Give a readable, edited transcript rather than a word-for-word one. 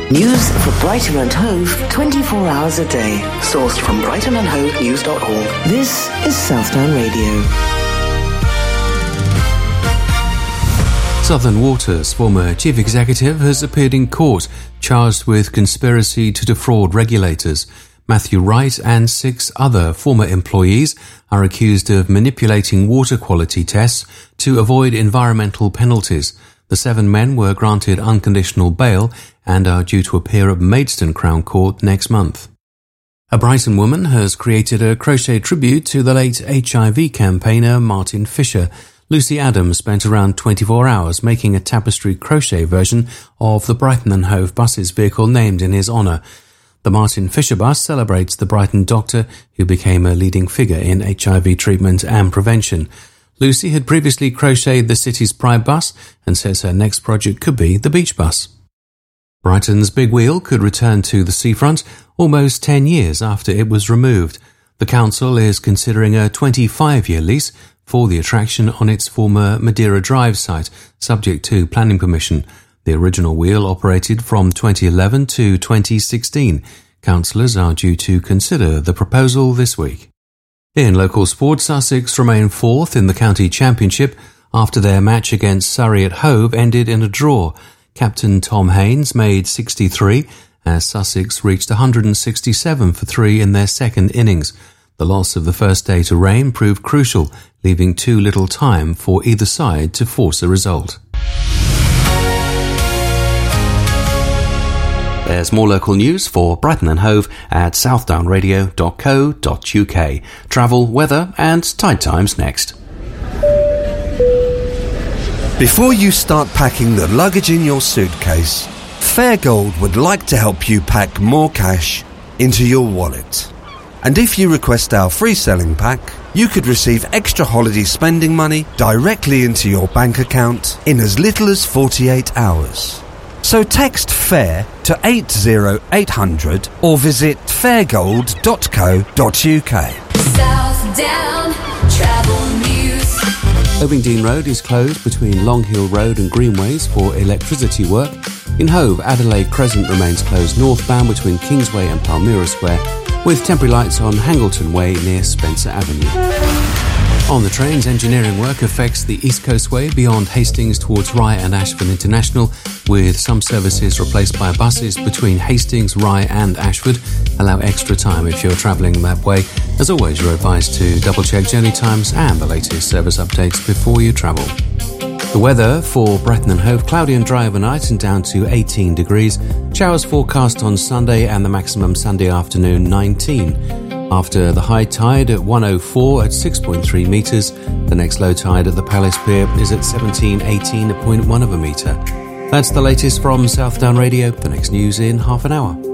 News for Brighton and Hove 24 hours a day. Sourced from brightonandhovenews.org. This is Southdown Radio. Southern Water's former chief executive has appeared in court, charged with conspiracy to defraud regulators. Matthew Wright and 6 other former employees are accused of manipulating water quality tests to avoid environmental penalties. The 7 men were granted unconditional bail and are due to appear at Maidstone Crown Court next month. A Brighton woman has created a crochet tribute to the late HIV campaigner Martin Fisher. Lucy Adams spent around 24 hours making a tapestry crochet version of the Brighton and Hove buses vehicle named in his honour. The Martin Fisher bus celebrates the Brighton doctor who became a leading figure in HIV treatment and prevention. Lucy had previously crocheted the city's Pride bus and says her next project could be the beach bus. Brighton's Big Wheel could return to the seafront almost 10 years after it was removed. The council is considering a 25-year lease for the attraction on its former Madeira Drive site, subject to planning permission. The original wheel operated from 2011 to 2016. Councillors are due to consider the proposal this week. In local sport, Sussex remain 4th in the county championship after their match against Surrey at Hove ended in a draw. Captain Tom Haynes made 63 as Sussex reached 167 for 3 in their second innings. The loss of the first day to rain proved crucial, leaving too little time for either side to force a result. There's more local news for Brighton and Hove at southdownradio.co.uk. Travel, weather and tide times next. Before you start packing the luggage in your suitcase, Fairgold would like to help you pack more cash into your wallet. And if you request our free selling pack, you could receive extra holiday spending money directly into your bank account in as little as 48 hours. So text FAIR to 80800 or visit fairgold.co.uk. Southdown Travel News. Ovingdean Road is closed between Long Hill Road and Greenways for electricity work. In Hove, Adelaide Crescent remains closed northbound between Kingsway and Palmyra Square, with temporary lights on Hangleton Way near Spencer Avenue. On the trains, engineering work affects the East Coast Way beyond Hastings towards Rye and Ashford International, with some services replaced by buses between Hastings, Rye and Ashford. Allow extra time if you're travelling that way. As always, you're advised to double-check journey times and the latest service updates before you travel. The weather for Brighton and Hove: cloudy and dry overnight and down to 18 degrees. Showers forecast on Sunday and the maximum Sunday afternoon 19. After the high tide at 104 at 6.3 metres, the next low tide at the Palace Pier is at 1718.1 of a metre. That's the latest from Southdown Radio. The next news in half an hour.